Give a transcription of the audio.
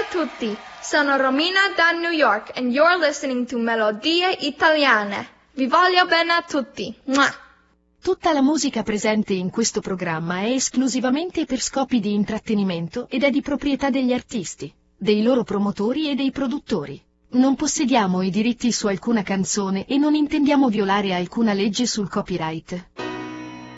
a tutti, sono Romina da New York and you're listening to Melodie Italiane. Vi voglio bene a tutti. Mua! Tutta la musica presente in questo programma è esclusivamente per scopi di intrattenimento ed è di proprietà degli artisti, dei loro promotori e dei produttori. Non possediamo i diritti su alcuna canzone e non intendiamo violare alcuna legge sul copyright.